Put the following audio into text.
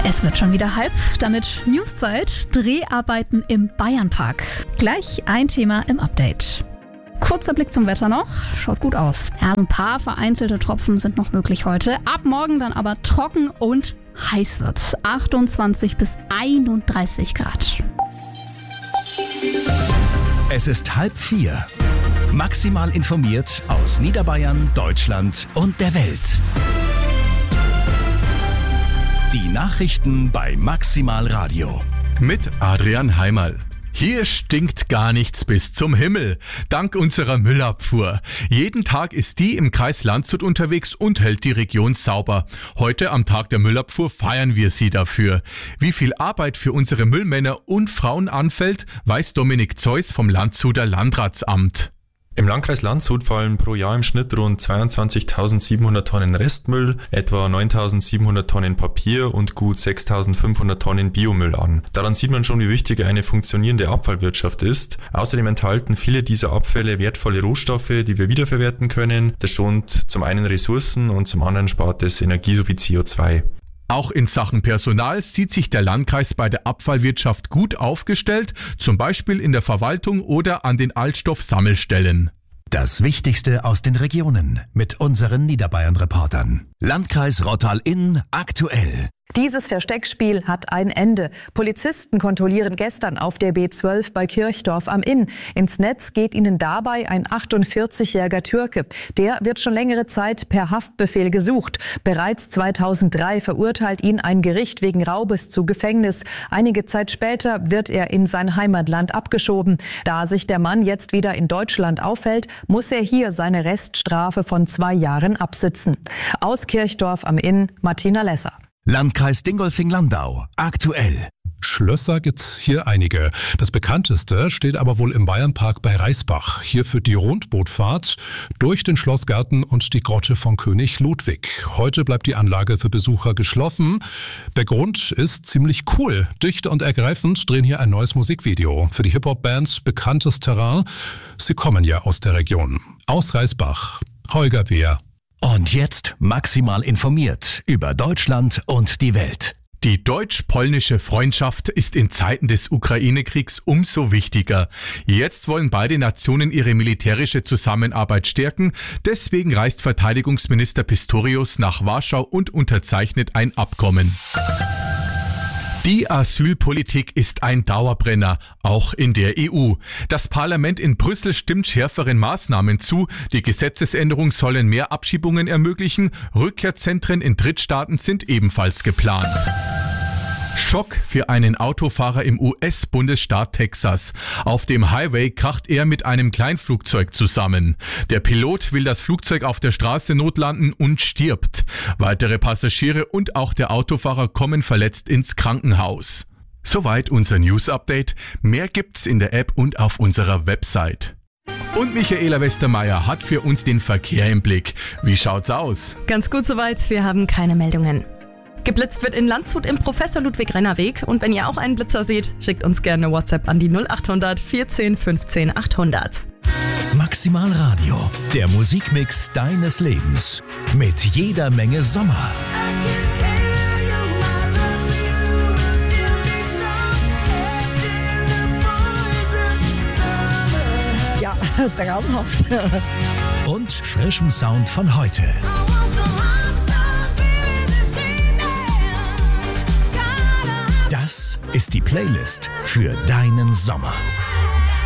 Es wird schon wieder halb, damit Newszeit, Dreharbeiten im Bayernpark. Gleich ein Thema im Update. Kurzer Blick zum Wetter noch. Schaut gut aus. Ja, ein paar vereinzelte Tropfen sind noch möglich heute. Ab morgen dann aber trocken und heiß wird's. 28 bis 31 Grad. Es ist 3:30. Maximal informiert aus Niederbayern, Deutschland und der Welt. Die Nachrichten bei Maximal Radio. Mit Adrian Heimerl. Hier stinkt gar nichts bis zum Himmel, dank unserer Müllabfuhr. Jeden Tag ist die im Kreis Landshut unterwegs und hält die Region sauber. Heute am Tag der Müllabfuhr feiern wir sie dafür. Wie viel Arbeit für unsere Müllmänner und Frauen anfällt, weiß Dominik Zeus vom Landshuter Landratsamt. Im Landkreis Landshut fallen pro Jahr im Schnitt rund 22.700 Tonnen Restmüll, etwa 9.700 Tonnen Papier und gut 6.500 Tonnen Biomüll an. Daran sieht man schon, wie wichtig eine funktionierende Abfallwirtschaft ist. Außerdem enthalten viele dieser Abfälle wertvolle Rohstoffe, die wir wiederverwerten können. Das schont zum einen Ressourcen und zum anderen spart es Energie sowie CO2. Auch in Sachen Personal sieht sich der Landkreis bei der Abfallwirtschaft gut aufgestellt, zum Beispiel in der Verwaltung oder an den Altstoffsammelstellen. Das Wichtigste aus den Regionen mit unseren Niederbayern-Reportern. Landkreis Rottal-Inn aktuell. Dieses Versteckspiel hat ein Ende. Polizisten kontrollieren gestern auf der B12 bei Kirchdorf am Inn. Ins Netz geht ihnen dabei ein 48-jähriger Türke. Der wird schon längere Zeit per Haftbefehl gesucht. Bereits 2003 verurteilt ihn ein Gericht wegen Raubes zu Gefängnis. Einige Zeit später wird er in sein Heimatland abgeschoben. Da sich der Mann jetzt wieder in Deutschland aufhält, muss er hier seine Reststrafe von 2 Jahren absitzen. Aus Kirchdorf am Inn, Martina Lesser. Landkreis Dingolfing-Landau aktuell. Schlösser gibt's hier einige. Das bekannteste steht aber wohl im Bayernpark bei Reisbach. Hier führt die Rundbootfahrt durch den Schlossgarten und die Grotte von König Ludwig. Heute bleibt die Anlage für Besucher geschlossen. Der Grund ist ziemlich cool. Dicht und ergreifend drehen hier ein neues Musikvideo für die Hip-Hop-Band Bekanntes Terrain. Sie kommen ja aus der Region. Aus Reisbach, Holger Wehr. Und jetzt maximal informiert über Deutschland und die Welt. Die deutsch-polnische Freundschaft ist in Zeiten des Ukraine-Kriegs umso wichtiger. Jetzt wollen beide Nationen ihre militärische Zusammenarbeit stärken. Deswegen reist Verteidigungsminister Pistorius nach Warschau und unterzeichnet ein Abkommen. Die Asylpolitik ist ein Dauerbrenner, auch in der EU. Das Parlament in Brüssel stimmt schärferen Maßnahmen zu. Die Gesetzesänderungen sollen mehr Abschiebungen ermöglichen. Rückkehrzentren in Drittstaaten sind ebenfalls geplant. Schock für einen Autofahrer im US-Bundesstaat Texas. Auf dem Highway kracht er mit einem Kleinflugzeug zusammen. Der Pilot will das Flugzeug auf der Straße notlanden und stirbt. Weitere Passagiere und auch der Autofahrer kommen verletzt ins Krankenhaus. Soweit unser News-Update. Mehr gibt's in der App und auf unserer Website. Und Michaela Westermeier hat für uns den Verkehr im Blick. Wie schaut's aus? Ganz gut soweit, wir haben keine Meldungen. Geblitzt wird in Landshut im Professor Ludwig Renner Weg. Und wenn ihr auch einen Blitzer seht, schickt uns gerne WhatsApp an die 0800 14 15 800. Maximal Radio, der Musikmix deines Lebens. Mit jeder Menge Sommer. Ja, traumhaft. Und frischem Sound von heute. Das ist die Playlist für deinen Sommer.